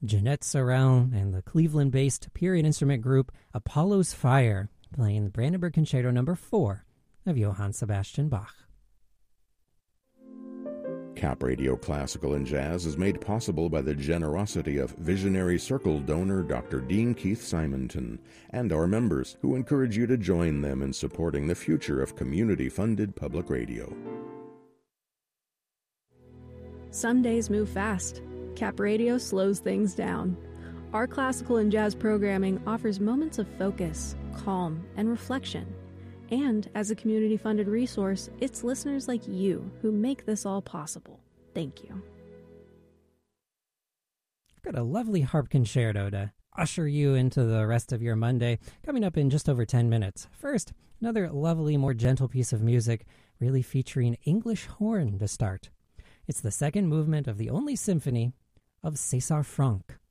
Jeanette Sorrell and the Cleveland-based period instrument group Apollo's Fire, playing the Brandenburg Concerto No. 4 of Johann Sebastian Bach. Cap Radio Classical and Jazz is made possible by the generosity of Visionary Circle donor Dr. Dean Keith Simonton and our members, who encourage you to join them in supporting the future of community-funded public radio. Some days move fast. Cap Radio slows things down. Our classical and jazz programming offers moments of focus, calm, and reflection. And as a community-funded resource, it's listeners like you who make this all possible. Thank you. I've got a lovely harp concerto to usher you into the rest of your Monday, coming up in just over 10 minutes. First, another lovely, more gentle piece of music, really featuring English horn to start. It's the second movement of the only symphony of César Franck.